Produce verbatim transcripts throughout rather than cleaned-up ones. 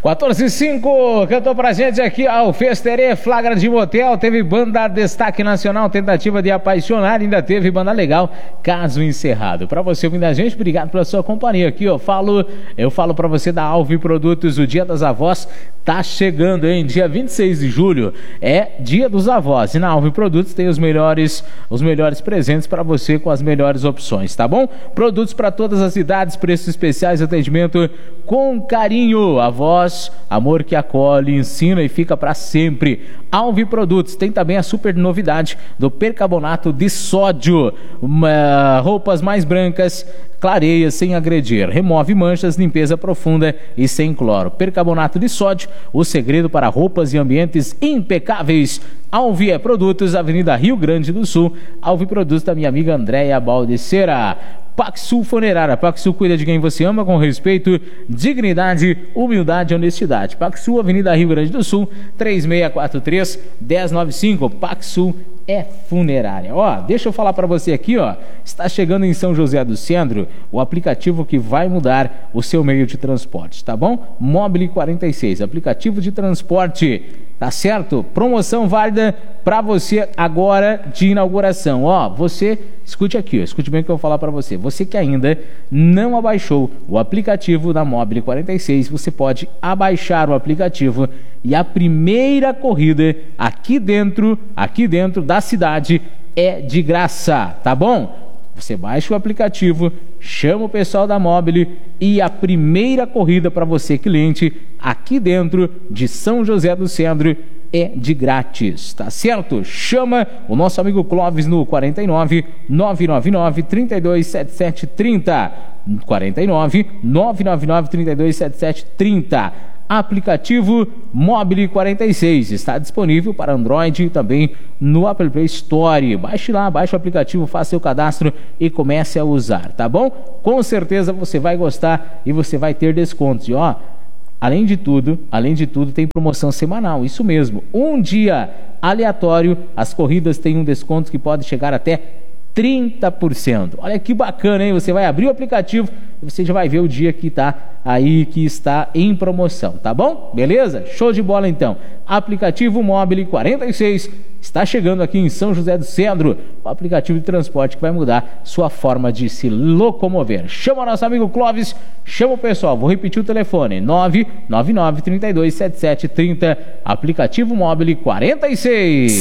quatorze e cinco, cantou pra gente aqui, ó, o Festerê, flagra de motel, teve banda destaque nacional, tentativa de apaixonar, ainda teve banda legal, caso encerrado. Pra você ouvir a gente, obrigado pela sua companhia aqui, ó, falo, eu falo pra você da Alvi Produtos, o Dia das Avós tá chegando, hein, dia vinte e seis de julho, é Dia dos Avós, e na Alvi Produtos tem os melhores, os melhores presentes pra você com as melhores opções, tá bom? Produtos pra todas as idades, preços especiais, atendimento com carinho, avós, amor que acolhe, ensina e fica para sempre. Alvi Produtos tem também a super novidade do percarbonato de sódio, uma, roupas mais brancas, clareias sem agredir, remove manchas, limpeza profunda e sem cloro. Percarbonato de sódio, o segredo para roupas e ambientes impecáveis. Alvi é Produtos, Avenida Rio Grande do Sul. Alvi Produtos da minha amiga Andréia Baldecera. Paxsul Funerária. Paxsul cuida de quem você ama com respeito, dignidade, humildade e honestidade. Paxsul, Avenida Rio Grande do Sul, três seis quatro três, um zero nove cinco. Paxsul é funerária. Ó, deixa eu falar para você aqui, ó. Está chegando em São José do Centro o aplicativo que vai mudar o seu meio de transporte, tá bom? Mobile quarenta e seis, aplicativo de transporte. Tá certo? Promoção válida para você agora de inauguração. Ó, você, escute aqui, ó, escute bem o que eu vou falar para você. Você que ainda não abaixou o aplicativo da Mobile quarenta e seis, você pode abaixar o aplicativo e a primeira corrida aqui dentro, aqui dentro da cidade é de graça, tá bom? Você baixa o aplicativo, chama o pessoal da Mobile e a primeira corrida para você, cliente, aqui dentro de São José do Centro é de grátis, tá certo? Chama o nosso amigo Clóvis no quarenta e nove, nove nove nove, três dois sete sete, trinta. quarenta e nove, nove nove nove, três dois sete sete, trinta. Aplicativo Mobile quarenta e seis está disponível para Android e também no Apple Play Store. Baixe lá, baixe o aplicativo, faça seu cadastro e comece a usar, tá bom? Com certeza você vai gostar e você vai ter descontos. E ó, além de tudo, além de tudo tem promoção semanal, isso mesmo. Um dia aleatório, as corridas têm um desconto que pode chegar até trinta por cento. Olha que bacana, hein? Você vai abrir o aplicativo e você já vai ver o dia que tá aí, que está em promoção, tá bom? Beleza? Show de bola então. Aplicativo Mobile quarenta e seis está chegando aqui em São José do Centro, o aplicativo de transporte que vai mudar sua forma de se locomover. Chama o nosso amigo Clóvis, chama o pessoal, vou repetir o telefone, nove nove nove, três dois sete sete, trinta, aplicativo Mobile quarenta e seis.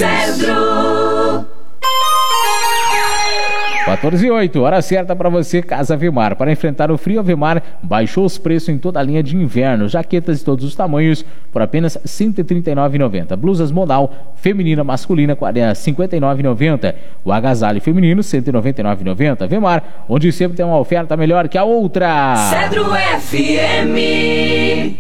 Centro! quatorze e oito, hora certa para você, Casa Vemar. Para enfrentar o frio, a Vemar baixou os preços em toda a linha de inverno. Jaquetas de todos os tamanhos por apenas cento e trinta e nove reais e noventa centavos. Blusas modal, feminina, masculina, cinquenta e nove reais e noventa centavos. O agasalho feminino, cento e noventa e nove reais e noventa centavos. Vemar, onde sempre tem uma oferta melhor que a outra. Cedro F M.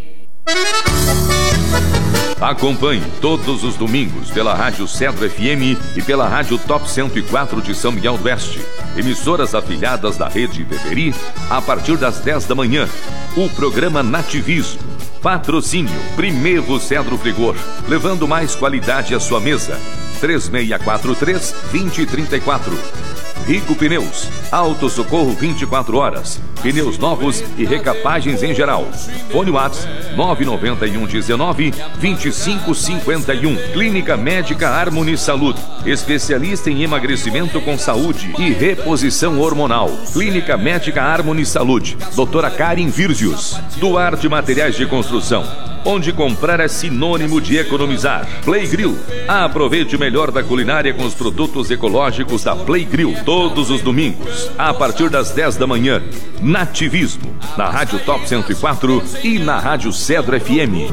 Acompanhe todos os domingos pela Rádio Cedro F M e pela Rádio Top cento e quatro de São Miguel do Oeste. Emissoras afiliadas da Rede Beberi, a partir das dez da manhã. O programa Nativismo. Patrocínio Primeiro Cedro Frigor, levando mais qualidade à sua mesa. três seis quatro três, dois zero três quatro. Rico Pneus, Auto Socorro vinte e quatro horas, pneus novos e recapagens em geral. Fone WhatsApp nove nove um, um nove, dois cinco cinco um. Clínica Médica Harmony Saúde, especialista em emagrecimento com saúde e reposição hormonal. Clínica Médica Harmony Saúde, doutora Karen Virgius. Duarte Materiais de Construção, onde comprar é sinônimo de economizar. Play Grill, aproveite o melhor da culinária com os produtos ecológicos da Play Grill, todos os domingos, a partir das dez da manhã. Nativismo, na Rádio Top cento e quatro e na Rádio Cedro F M.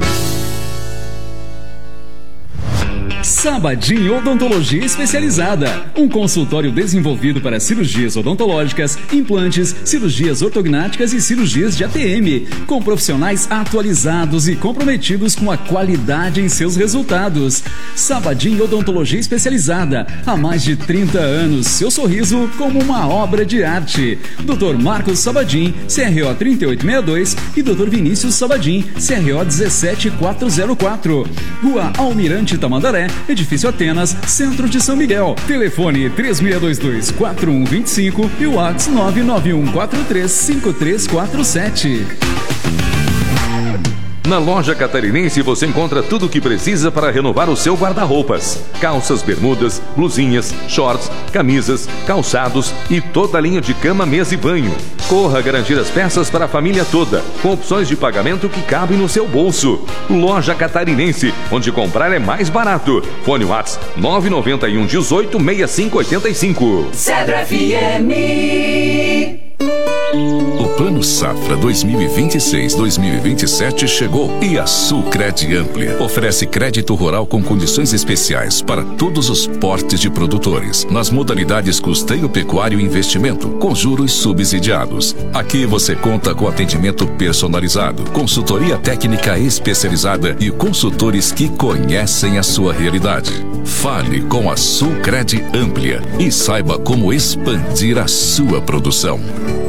Sabadin Odontologia Especializada, um consultório desenvolvido para cirurgias odontológicas, implantes, cirurgias ortognáticas e cirurgias de A T M, com profissionais atualizados e comprometidos com a qualidade em seus resultados. Sabadin Odontologia Especializada, há mais de trinta anos, seu sorriso como uma obra de arte. doutor Marcos Sabadin, C R O trinta e oito sessenta e dois e doutor Vinícius Sabadin, C R O dezessete mil quatrocentos e quatro. Rua Almirante Tamandaré, Edifício Atenas, Centro de São Miguel. Telefone três seis dois dois, quatro um dois cinco e o WhatsApp nove nove um quatro três cinco três quatro sete. Na loja Catarinense você encontra tudo o que precisa para renovar o seu guarda-roupas. Calças, bermudas, blusinhas, shorts, camisas, calçados e toda a linha de cama, mesa e banho. Corra garantir as peças para a família toda, com opções de pagamento que cabem no seu bolso. Loja Catarinense, onde comprar é mais barato. Fone WhatsApp nove nove um, dezoito, sessenta e cinco oitenta e cinco. Cedro F M. O Plano Safra dois mil e vinte e seis dois mil e vinte e sete chegou e a Sulcred Amplia oferece crédito rural com condições especiais para todos os portes de produtores, nas modalidades custeio pecuário e investimento, com juros subsidiados. Aqui você conta com atendimento personalizado, consultoria técnica especializada e consultores que conhecem a sua realidade. Fale com a Sulcred Amplia e saiba como expandir a sua produção.